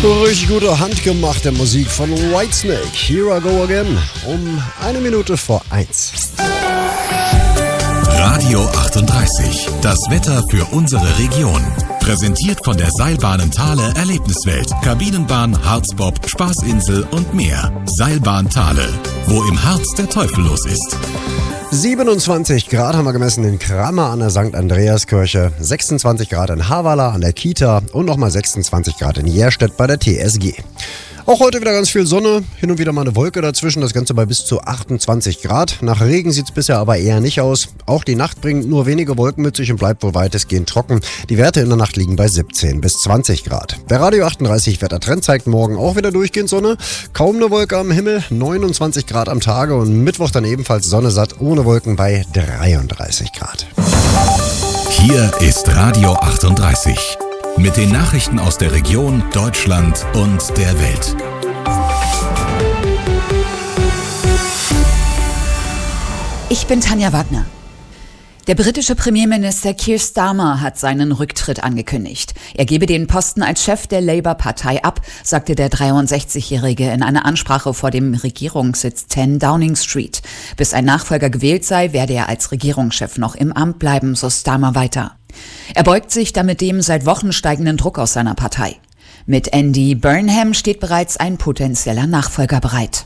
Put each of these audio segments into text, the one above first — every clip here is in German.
Richtig gute handgemachte Musik von Whitesnake. Here I go again. Um 1:01. Radio 38. Das Wetter für unsere Region. Präsentiert von der Seilbahnen Thale Erlebniswelt. Kabinenbahn, Harzbob, Spaßinsel und mehr. Seilbahn Thale. Wo im Harz der Teufel los ist. 27 Grad haben wir gemessen in Krammer an der St. Andreaskirche, 26 Grad in Havala an der Kita und nochmal 26 Grad in Järstedt bei der TSG. Auch heute wieder ganz viel Sonne, hin und wieder mal eine Wolke dazwischen, das Ganze bei bis zu 28 Grad. Nach Regen sieht es bisher aber eher nicht aus. Auch die Nacht bringt nur wenige Wolken mit sich und bleibt wohl weitestgehend trocken. Die Werte in der Nacht liegen bei 17 bis 20 Grad. Der Radio 38 Wettertrend zeigt morgen auch wieder durchgehend Sonne. Kaum eine Wolke am Himmel, 29 Grad am Tage und Mittwoch dann ebenfalls sonnesatt ohne Wolken bei 33 Grad. Hier ist Radio 38. Mit den Nachrichten aus der Region, Deutschland und der Welt. Ich bin Tanja Wagner. Der britische Premierminister Keir Starmer hat seinen Rücktritt angekündigt. Er gebe den Posten als Chef der Labour-Partei ab, sagte der 63-Jährige in einer Ansprache vor dem Regierungssitz 10 Downing Street. Bis ein Nachfolger gewählt sei, werde er als Regierungschef noch im Amt bleiben, so Starmer weiter. Er beugt sich damit dem seit Wochen steigenden Druck aus seiner Partei. Mit Andy Burnham steht bereits ein potenzieller Nachfolger bereit.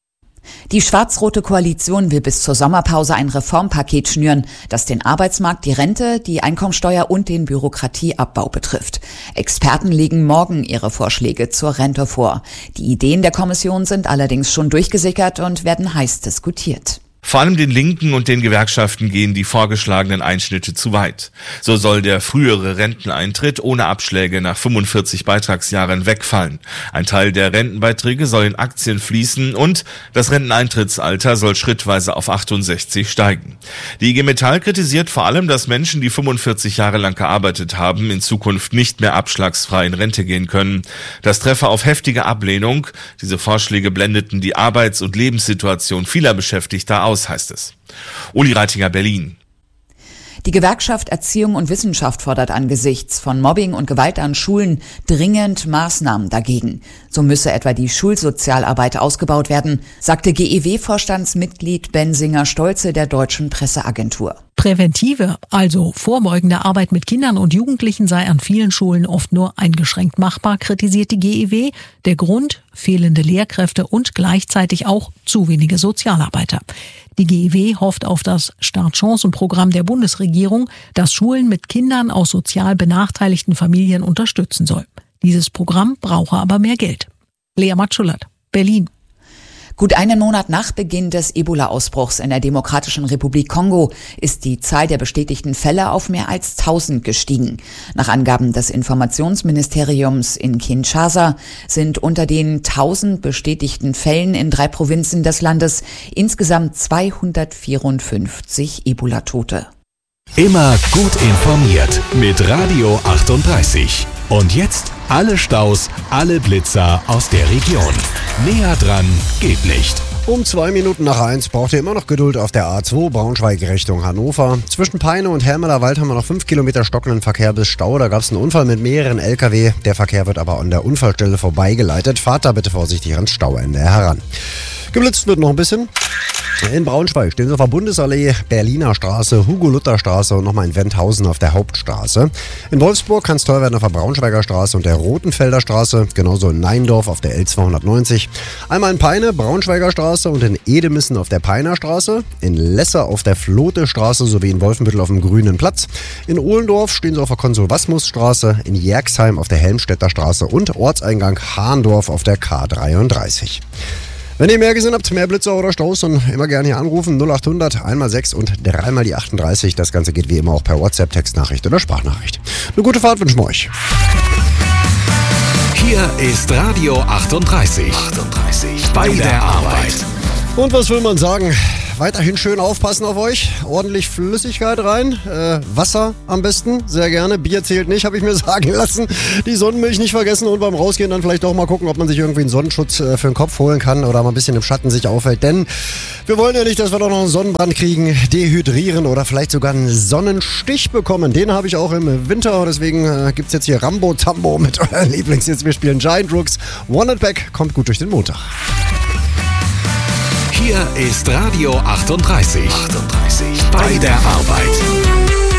Die schwarz-rote Koalition will bis zur Sommerpause ein Reformpaket schnüren, das den Arbeitsmarkt, die Rente, die Einkommensteuer und den Bürokratieabbau betrifft. Experten legen morgen ihre Vorschläge zur Rente vor. Die Ideen der Kommission sind allerdings schon durchgesickert und werden heiß diskutiert. Vor allem den Linken und den Gewerkschaften gehen die vorgeschlagenen Einschnitte zu weit. So soll der frühere Renteneintritt ohne Abschläge nach 45 Beitragsjahren wegfallen. Ein Teil der Rentenbeiträge soll in Aktien fließen und das Renteneintrittsalter soll schrittweise auf 68 steigen. Die IG Metall kritisiert vor allem, dass Menschen, die 45 Jahre lang gearbeitet haben, in Zukunft nicht mehr abschlagsfrei in Rente gehen können. Das treffe auf heftige Ablehnung. Diese Vorschläge blendeten die Arbeits- und Lebenssituation vieler Beschäftigter aus, heißt es. Uli Reitinger, Berlin. Die Gewerkschaft Erziehung und Wissenschaft fordert angesichts von Mobbing und Gewalt an Schulen dringend Maßnahmen dagegen. So müsse etwa die Schulsozialarbeit ausgebaut werden, sagte GEW-Vorstandsmitglied Bensinger-Stolze der Deutschen Presseagentur. Präventive, also vorbeugende Arbeit mit Kindern und Jugendlichen sei an vielen Schulen oft nur eingeschränkt machbar, kritisiert die GEW. Der Grund: fehlende Lehrkräfte und gleichzeitig auch zu wenige Sozialarbeiter. Die GEW hofft auf das Startchancenprogramm der Bundesregierung, das Schulen mit Kindern aus sozial benachteiligten Familien unterstützen soll. Dieses Programm brauche aber mehr Geld. Lea Matschulert, Berlin. Gut einen Monat nach Beginn des Ebola-Ausbruchs in der Demokratischen Republik Kongo ist die Zahl der bestätigten Fälle auf mehr als 1000 gestiegen. Nach Angaben des Informationsministeriums in Kinshasa sind unter den 1000 bestätigten Fällen in 3 Provinzen des Landes insgesamt 254 Ebola-Tote. Immer gut informiert mit Radio 38. Und jetzt alle Staus, alle Blitzer aus der Region. Näher dran geht nicht. Um 1:02 braucht ihr immer noch Geduld auf der A2 Braunschweig Richtung Hannover. Zwischen Peine und Hermelerwald haben wir noch 5 Kilometer stockenden Verkehr bis Stau. Da gab es einen Unfall mit mehreren LKW. Der Verkehr wird aber an der Unfallstelle vorbeigeleitet. Fahrt da bitte vorsichtig ans Stauende heran. Geblitzt wird noch ein bisschen. In Braunschweig stehen sie auf der Bundesallee, Berliner Straße, Hugo-Luther-Straße und nochmal in Wendhausen auf der Hauptstraße. In Wolfsburg kann es teuer werden auf der Braunschweiger Straße und der Rotenfelder Straße, genauso in Neindorf auf der L290. Einmal in Peine, Braunschweiger Straße und in Edemissen auf der Peiner Straße, in Lesse auf der Flote Straße sowie in Wolfenbüttel auf dem Grünen Platz. In Ohlendorf stehen sie auf der Konsul-Wasmus-Straße, in Jerxheim auf der Helmstedter Straße und Ortseingang Hahndorf auf der K33. Wenn ihr mehr gesehen habt, mehr Blitzer oder Staus, dann immer gerne hier anrufen. 0800 1x6 und 3x38. Das Ganze geht wie immer auch per WhatsApp, Textnachricht oder Sprachnachricht. Eine gute Fahrt wünschen wir euch. Hier ist Radio 38. Bei der Arbeit. Und was will man sagen? weiterhin schön aufpassen auf euch. Ordentlich Flüssigkeit rein. Wasser am besten, sehr gerne. Bier zählt nicht, habe ich mir sagen lassen. Die Sonnenmilch nicht vergessen und beim Rausgehen dann vielleicht auch mal gucken, ob man sich irgendwie einen Sonnenschutz für den Kopf holen kann oder mal ein bisschen im Schatten sich aufhält. Denn wir wollen ja nicht, dass wir doch noch einen Sonnenbrand kriegen, dehydrieren oder vielleicht sogar einen Sonnenstich bekommen. Den habe ich auch im Winter. Deswegen gibt es jetzt hier Rambo Tambo mit euren Lieblingshits. Wir spielen Giant Rooks. One and Back kommt gut durch den Montag. Hier ist Radio 38. Bei der Arbeit.